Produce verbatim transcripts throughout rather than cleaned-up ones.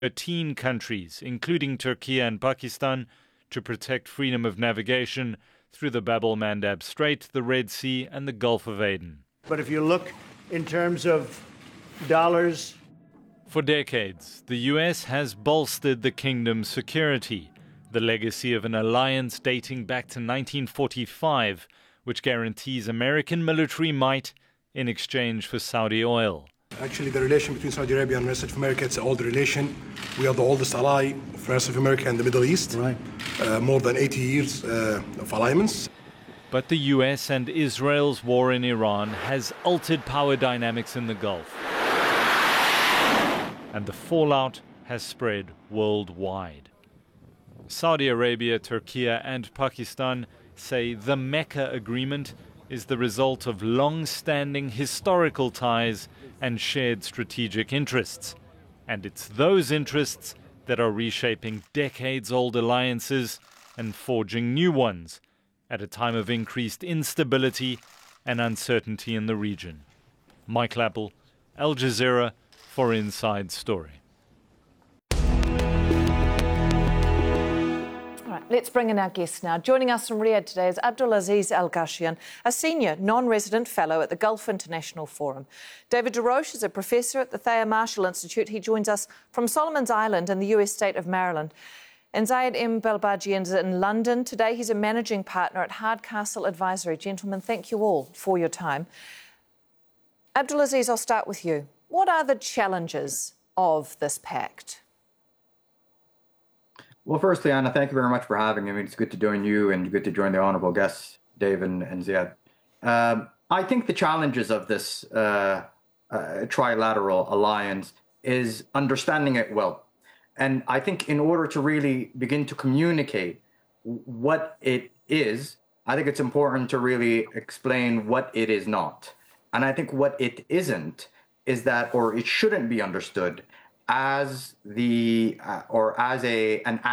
thirteen countries, including Turkey and Pakistan, to protect freedom of navigation through the Bab el-Mandab Strait, the Red Sea, and the Gulf of Aden. But if you look in terms of dollars... For decades, the U S has bolstered the kingdom's security, the legacy of an alliance dating back to nineteen forty-five, which guarantees American military might in exchange for Saudi oil. Actually, the relation between Saudi Arabia and the rest of America, it's an old relation. We are the oldest ally for the rest of America and the Middle East. Right. Uh, more than eighty years uh, of alliance. But the U S and Israel's war in Iran has altered power dynamics in the Gulf. And the fallout has spread worldwide. Saudi Arabia, Turkey, and Pakistan say the Mecca Agreement is the result of long-standing historical ties and shared strategic interests. And it's those interests that are reshaping decades-old alliances and forging new ones at a time of increased instability and uncertainty in the region. Mike Lappel, Al Jazeera, for Inside Story. Let's bring in our guest now. Joining us from Riyadh today is Abdulaziz Al-Gashyan, a senior non-resident fellow at the Gulf International Forum. David DeRoche is a professor at the Thayer Marshall Institute. He joins us from Solomon's Island in the U S state of Maryland. And Zayed M. Belbaji is in London today. He's a managing partner at Hardcastle Advisory. Gentlemen, thank you all for your time. Abdulaziz, I'll start with you. What are the challenges of this pact? Well, firstly, Anna, thank you very much for having me. I mean, it's good to join you and good to join the honourable guests, Dave and, and Ziad. Um, I think the challenges of this uh, uh, trilateral alliance is understanding it well. And I think in order to really begin to communicate what it is, I think it's important to really explain what it is not. And I think what it isn't is that, or it shouldn't be understood as the uh, or as a an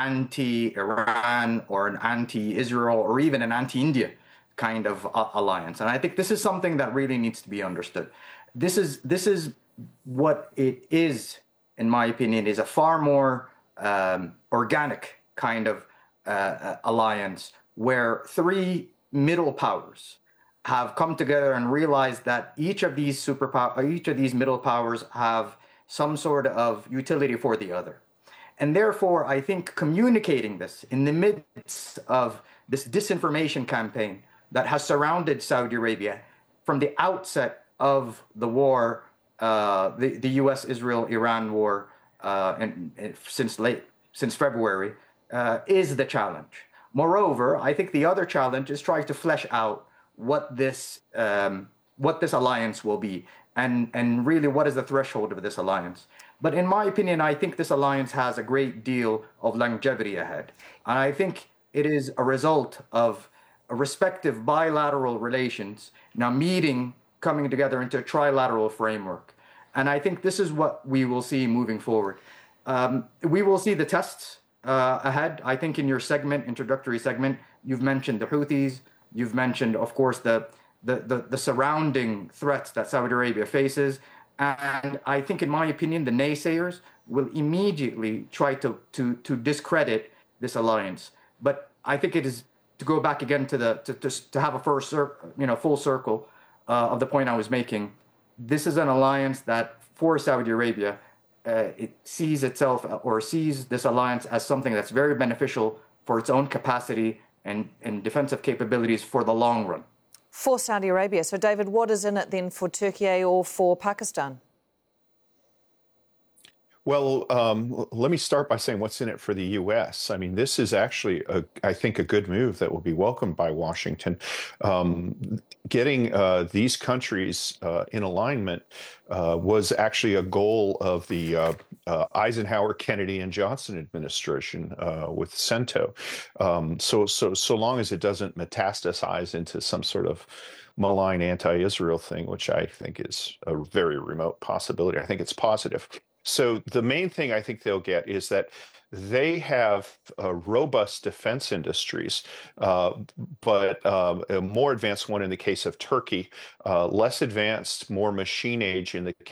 anti-Iran or an anti-Israel or even an anti-India kind of uh, alliance. And I think this is something that really needs to be understood. This is this is what it is, in my opinion, is a far more um, organic kind of uh, alliance where three middle powers have come together and realized that each of these superpower, each of these middle powers have some sort of utility for the other. And therefore, I think communicating this in the midst of this disinformation campaign that has surrounded Saudi Arabia from the outset of the war, uh, the, the U S Israel Iran war, uh, and, and since late, since February, uh, is the challenge. Moreover, I think the other challenge is trying to flesh out what this um, what this alliance will be, and and really what is the threshold of this alliance. But in my opinion, I think this alliance has a great deal of longevity ahead, and I think it is a result of a respective bilateral relations now meeting, coming together into a trilateral framework, and I think this is what we will see moving forward. Um, we will see the tests uh, ahead. I think in your segment, introductory segment, you've mentioned the Houthis. You've mentioned, of course, the, the, the, the surrounding threats that Saudi Arabia faces. And I think, in my opinion, the naysayers will immediately try to, to, to discredit this alliance. But I think it is, to go back again to the to, to, to have a first cir- you know, full circle uh, of the point I was making, this is an alliance that, for Saudi Arabia, uh, it sees itself or sees this alliance as something that's very beneficial for its own capacity and, and defensive capabilities for the long run. For Saudi Arabia. So, David, what is in it then for Turkey or for Pakistan? Well, um, let me start by saying what's in it for the U S. I mean, this is actually, a, I think, a good move that will be welcomed by Washington. Um, getting uh, these countries uh, in alignment uh, was actually a goal of the uh, uh, Eisenhower, Kennedy, and Johnson administration uh, with CENTO. Um, so, so, so long as it doesn't metastasize into some sort of malign anti-Israel thing, which I think is a very remote possibility. I think it's positive. So the main thing I think they'll get is that they have uh, robust defense industries, uh, but uh, a more advanced one in the case of Turkey, uh, less advanced, more machine age in the case of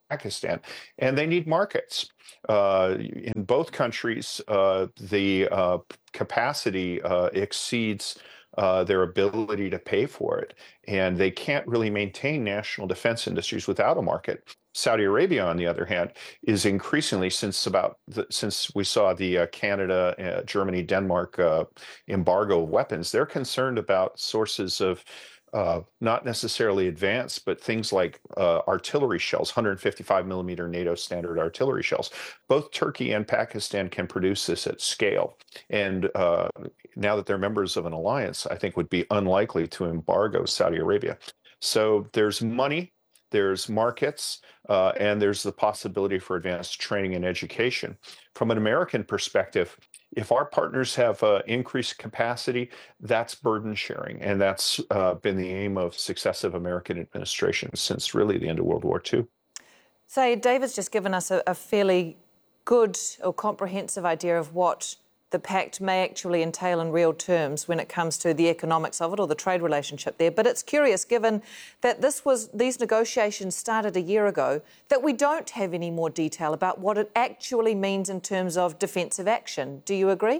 Pakistan, and they need markets. Uh, in both countries, uh, the uh, capacity uh, exceeds uh, their ability to pay for it, and they can't really maintain national defense industries without a market. Saudi Arabia, on the other hand, is increasingly, since about the, since we saw the uh, Canada, uh, Germany, Denmark uh, embargo of weapons, they're concerned about sources of Uh, not necessarily advanced, but things like uh, artillery shells, one hundred fifty-five millimeter NATO standard artillery shells. Both Turkey and Pakistan can produce this at scale. And uh, now that they're members of an alliance, I think would be unlikely to embargo Saudi Arabia. So there's money, there's markets, uh, and there's the possibility for advanced training and education. From an American perspective, if our partners have uh, increased capacity, that's burden sharing. And that's uh, been the aim of successive American administrations since really the end of World War Two. So David's just given us a, a fairly good or comprehensive idea of what the pact may actually entail in real terms when it comes to the economics of it or the trade relationship there. But it's curious, given that this was these negotiations started a year ago, that we don't have any more detail about what it actually means in terms of defensive action. Do you agree?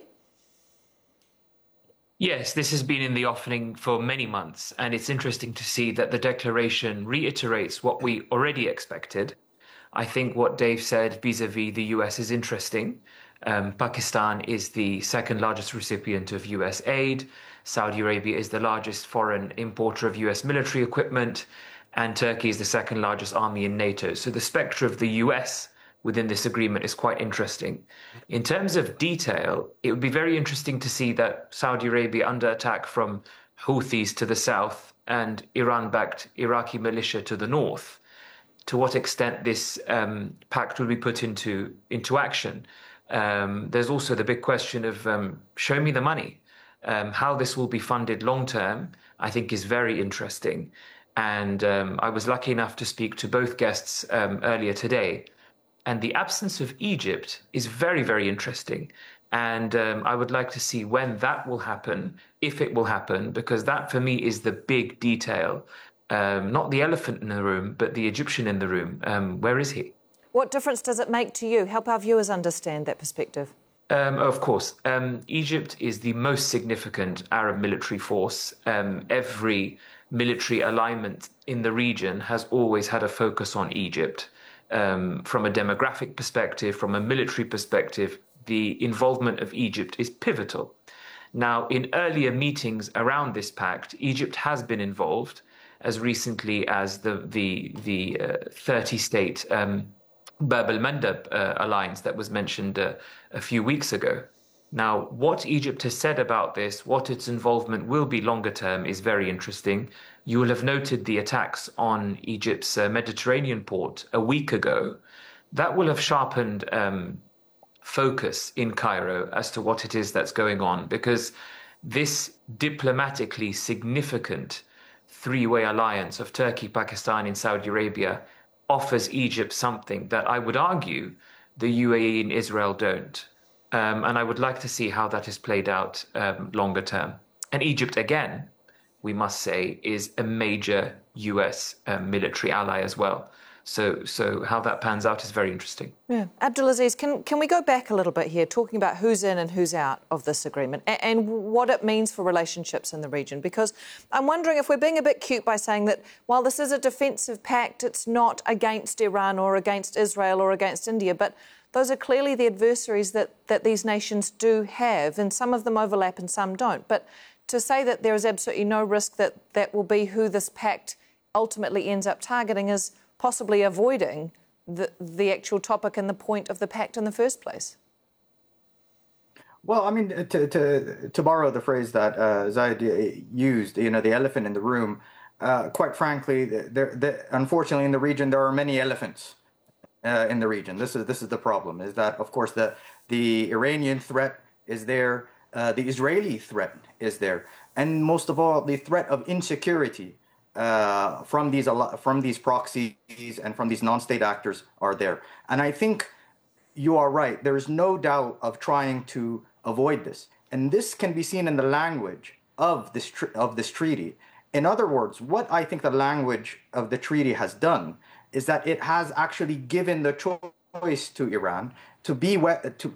Yes, this has been in the offing for many months, and it's interesting to see that the declaration reiterates what we already expected. I think what Dave said vis-a-vis the U S is interesting. Um, Pakistan is the second largest recipient of U S aid. Saudi Arabia is the largest foreign importer of U S military equipment, and Turkey is the second largest army in NATO. So the spectre of the U S within this agreement is quite interesting. In terms of detail, it would be very interesting to see that Saudi Arabia under attack from Houthis to the south and Iran-backed Iraqi militia to the north, to what extent this um, pact will be put into, into action. Um, there's also the big question of um, show me the money. Um, how this will be funded long term, I think, is very interesting. And um, I was lucky enough to speak to both guests um, earlier today. And the absence of Egypt is very, very interesting. And um, I would like to see when that will happen, if it will happen, because that for me is the big detail. Um, not the elephant in the room, but the Egyptian in the room. Um, where is he? What difference does it make to you? Help our viewers understand that perspective. Um, of course. Um, Egypt is the most significant Arab military force. Um, every military alignment in the region has always had a focus on Egypt. Um, from a demographic perspective, from a military perspective, the involvement of Egypt is pivotal. Now, in earlier meetings around this pact, Egypt has been involved as recently as the the the uh, thirty-state um, Bab el-Mandeb uh, alliance that was mentioned uh, a few weeks ago. Now, what Egypt has said about this, what its involvement will be longer term, is very interesting. You will have noted the attacks on Egypt's uh, Mediterranean port a week ago. That will have sharpened um, focus in Cairo as to what it is that's going on, because this diplomatically significant three-way alliance of Turkey, Pakistan, and Saudi Arabia offers Egypt something that I would argue the U A E and Israel don't. Um, and I would like to see how that is played out um, longer term. And Egypt, again, we must say, is a major U S um, military ally as well. So, so how that pans out is very interesting. Yeah. Abdulaziz, can, can we go back a little bit here, talking about who's in and who's out of this agreement and, and what it means for relationships in the region? Because I'm wondering if we're being a bit cute by saying that while this is a defensive pact, it's not against Iran or against Israel or against India, but those are clearly the adversaries that, that these nations do have, and some of them overlap and some don't. But to say that there is absolutely no risk that that will be who this pact ultimately ends up targeting is possibly avoiding the, the actual topic and the point of the pact in the first place. Well, I mean, to to, to borrow the phrase that uh, Zaid used, you know, the elephant in the room, uh, quite frankly, there, there, unfortunately, in the region, there are many elephants uh, in the region. This is this is the problem, is that, of course, the, the Iranian threat is there, uh, the Israeli threat is there, and most of all, the threat of insecurity Uh, from these from these proxies and from these non-state actors are there. And I think you are right. There is no doubt of trying to avoid this. And this can be seen in the language of this of this treaty. In other words, what I think the language of the treaty has done is that it has actually given the choice to Iran to be to